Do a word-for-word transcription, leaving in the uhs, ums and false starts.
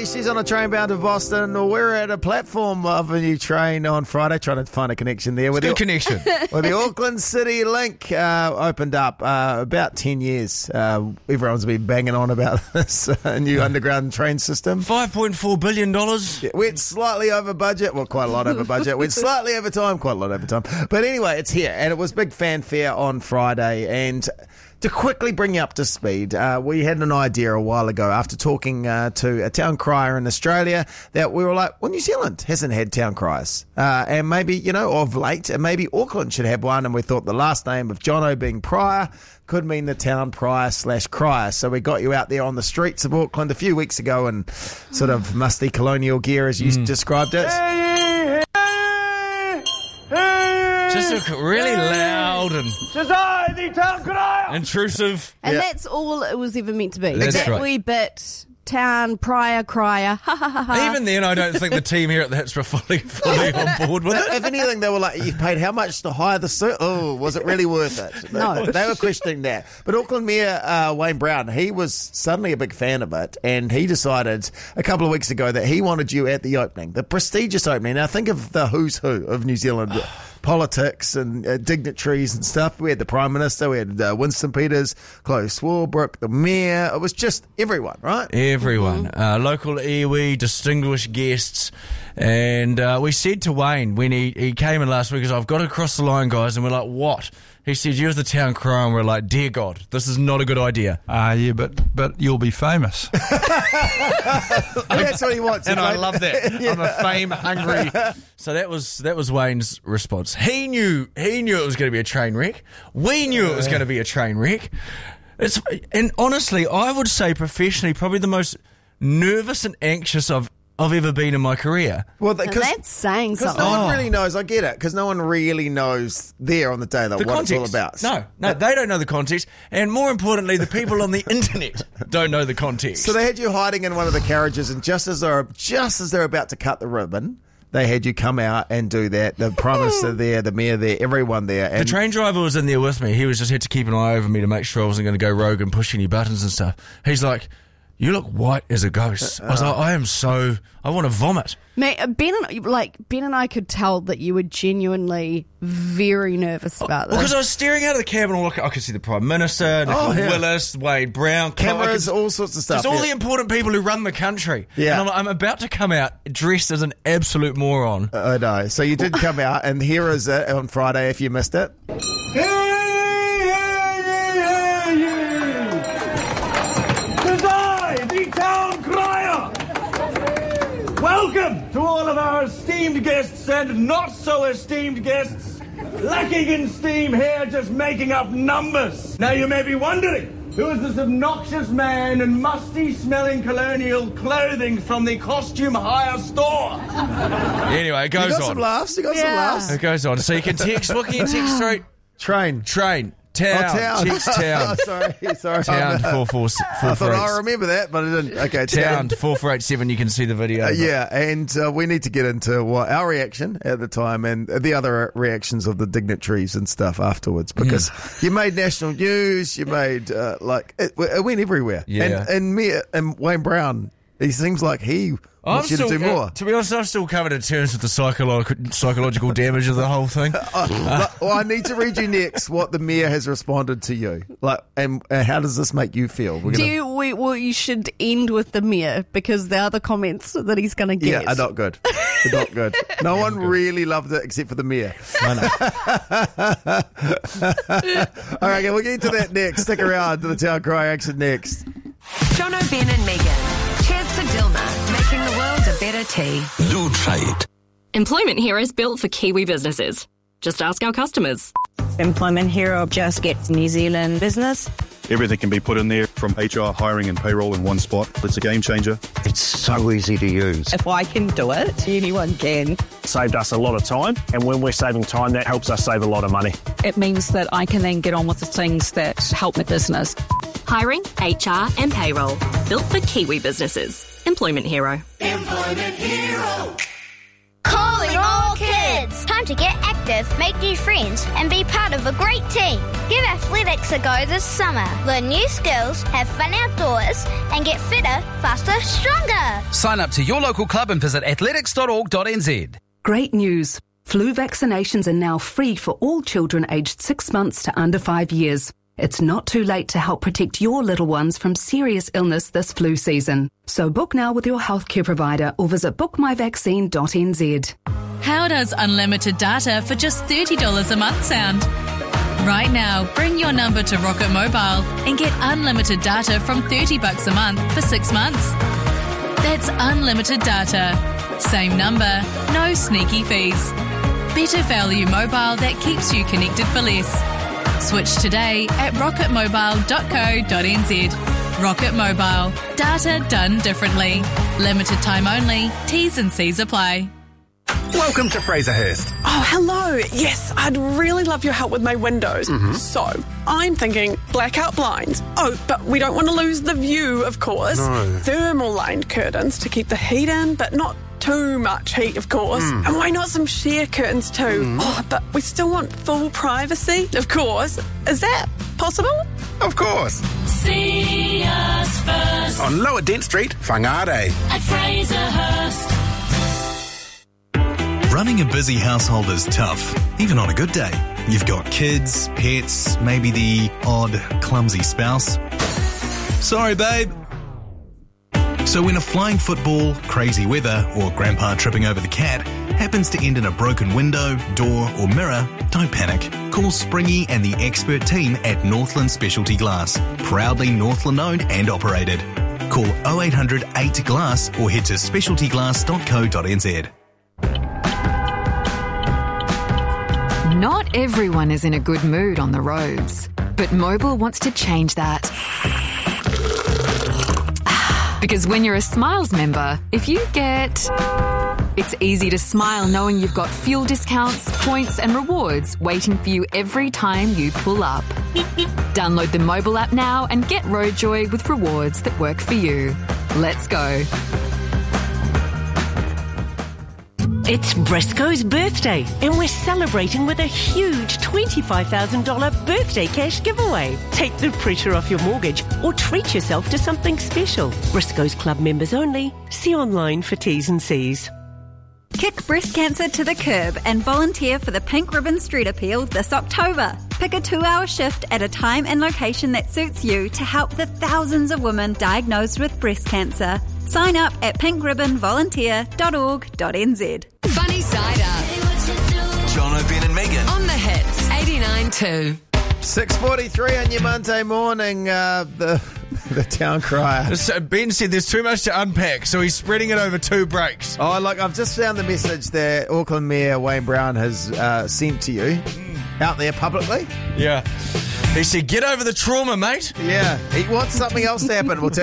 she's on a train bound to Boston. We're at a platform of a new train on Friday, trying to find a connection there. With Good the, connection. Well, the Auckland City Link uh, opened up uh, about ten years. Uh, everyone's been banging on about this uh, new underground train system. five point four billion dollars. Yeah, went slightly over budget. Well, quite a lot over budget. Went slightly over time, quite a lot over time. But anyway, it's here, and it was big fanfare on Friday. And to quickly bring you up to speed, uh, we had an idea a while ago after talking uh, to a town crier in Australia that we were like, well, New Zealand hasn't had town criers. Uh, and maybe, you know, of late, and maybe Auckland should have one. And we thought the last name of Jono being Pryor could mean the town prior slash crier. So we got you out there on the streets of Auckland a few weeks ago in sort of musty colonial gear, as you mm. described it. Hey, hey, hey. Just look really loud and Society, town crier. intrusive. And Yeah. that's all it was ever meant to be. That's that right. wee bit, town, prior, crier, ha ha ha ha. Even then, I don't think the team here at the Hits were fully, fully on board with it. If anything, they were like, you paid how much to hire the suit? Oh, was it really worth it? No. They were questioning that. But Auckland Mayor uh, Wayne Brown, he was suddenly a big fan of it, and he decided a couple of weeks ago that he wanted you at the opening, the prestigious opening. Now, think of the who's who of New Zealand politics and uh, dignitaries and stuff. We had the Prime Minister, we had uh, Winston Peters, Chloe Swarbrick, the Mayor. It was just everyone, right? Everyone, uh, local iwi, distinguished guests, and uh, we said to Wayne when he, he came in last week, I've got to cross the line, guys, and we're like, what? He said, you're the town crier, and we're like, dear God, this is not a good idea. Ah, uh, yeah, but but you'll be famous. That's what he wants. And I mate. love that. Yeah. I'm a fame hungry. So that was that was Wayne's response. He knew he knew it was going to be a train wreck. We knew it was going to be a train wreck. It's and honestly, I would say professionally, probably the most nervous and anxious I've I've ever been in my career. Well, Now because that's saying Because something. no Oh. one really knows, I get it, because no one really knows there on the day that The what context. it's all about. No, no, they don't know the context, and more importantly, the people on the internet don't know the context. So they had you hiding in one of the carriages, and just as they're just as they're about to cut the ribbon, they had you come out and do that. The Prime Minister there, the Mayor there, everyone there. And the train driver was in there with me. He was just had to keep an eye over me to make sure I wasn't going to go rogue and push any buttons and stuff. He's like, you look white as a ghost. I was like, I am so, I want to vomit. Mate, uh, Ben and like Ben and I could tell that you were genuinely very nervous about this. Because I was staring out of the cab and all, I could see the Prime Minister, Nicola Oh, yeah. Willis, Wade Brown, cameras, I could- all sorts of stuff. Just all yeah. the important people who run the country. Yeah. And I'm, I'm about to come out dressed as an absolute moron. I know. So you did come out, and here is it on Friday if you missed it. Hey, hey, hey, hey. 'Tis I, the town crier. Welcome to all of our esteemed guests and not so esteemed guests. Lacking in steam here, just making up numbers. Now you may be wondering, who is this obnoxious man in musty-smelling colonial clothing from the costume hire store? Anyway, it You goes got on. some laughs. You got some Yeah. laughs. It goes on. So you can text, what can you text through? Train. Train. Town. Oh, town. Text town. Oh, sorry, sorry. Town Oh, no. four four I four thought four I eight. remember that, but I didn't. Okay, Town four four eight seven. You can see the video. Uh, yeah, and uh, we need to get into well, our reaction at the time and the other reactions of the dignitaries and stuff afterwards, because you made national news, you made uh, like it, it went everywhere. Yeah. and and me and Wayne Brown, he seems like he I'm wants you still, to do uh, more. to be honest, I'm still coming to terms with the psycholo- psychological damage of the whole thing. Uh, like, well, I need to read you next what the mayor has responded to you. Like, and, and how does this make you feel? We're Do gonna, you, we, well, you should end with the Mayor because the other comments that he's going to get. yeah, are not good. They're not good. No one really loved it except for the mayor. I know. All right, okay, we'll get into that next. Stick around to the Town Cry action next. Jono, Ben and Megan. Cheers to Dilma, making the world a better tea. Do try it. Employment Hero is built for Kiwi businesses. Just ask our customers. Employment Hero just gets New Zealand business. Everything can be put in there, from H R, hiring and payroll in one spot. It's a game changer. It's so easy to use. If I can do it, anyone can. Saved us a lot of time, and when we're saving time, that helps us save a lot of money. It means that I can then get on with the things that help my business. Hiring, H R and payroll. Built for Kiwi businesses. Employment Hero. Employment Hero. Calling all kids. It's time to get active, make new friends, and be part of a great team. Give athletics a go this summer. Learn new skills, have fun outdoors, and get fitter, faster, stronger. Sign up to your local club and visit athletics dot org dot n z. Great news. Flu vaccinations are now free for all children aged six months to under five years. It's not too late to help protect your little ones from serious illness this flu season. So book now with your healthcare provider or visit book my vaccine dot n z. How does unlimited data for just thirty dollars a month sound? Right now, bring your number to Rocket Mobile and get unlimited data from thirty bucks a month for six months. That's unlimited data. Same number, no sneaky fees. Better value mobile that keeps you connected for less. Switch today at rocket mobile dot co dot n z. Rocket Mobile. Data done differently. Limited time only. T's and C's apply. Welcome to Fraserhurst. Oh, hello. Yes, I'd really love your help with my windows. Mm-hmm. So, I'm thinking blackout blinds. Oh, but we don't want to lose the view, of course. No. Thermal-lined curtains to keep the heat in, but not too much heat, of course. Mm. And why not some sheer curtains too? Mm. Oh, but we still want full privacy, of course. Is that possible? Of course. See us first. On Lower Dent Street, Whangarei. At Fraserhurst. Running a busy household is tough, even on a good day. You've got kids, pets, maybe the odd clumsy spouse. Sorry, babe. So when a flying football, crazy weather, or grandpa tripping over the cat happens to end in a broken window, door, or mirror, don't panic. Call Springy and the expert team at Northland Specialty Glass, proudly Northland owned and operated. Call oh eight hundred eight glass or head to specialty glass dot co dot n z. Not everyone is in a good mood on the roads, but Mobil wants to change that. Because when you're a Smiles member, if you get... It's easy to smile knowing you've got fuel discounts, points and rewards waiting for you every time you pull up. Download the Mobil app now and get Roadjoy with rewards that work for you. Let's go. It's Briscoe's birthday, and we're celebrating with a huge twenty-five thousand dollars birthday cash giveaway. Take the pressure off your mortgage or treat yourself to something special. Briscoe's Club members only. See online for T's and C's. Kick breast cancer to the curb and volunteer for the Pink Ribbon Street Appeal this October. Pick a two-hour shift at a time and location that suits you to help the thousands of women diagnosed with breast cancer. Sign up at pink ribbon volunteer dot org dot n z. Funny Side Up. John O'Ben and Megan. On the hits, eighty-nine two. six forty-three on your Monday morning, uh, the the town crier. So Ben said there's too much to unpack, so he's spreading it over two breaks. Oh, look, I've just found the message that Auckland Mayor Wayne Brown has uh, sent to you out there publicly. Yeah. He said, get over the trauma, mate. Yeah. He wants something else to happen. We'll tell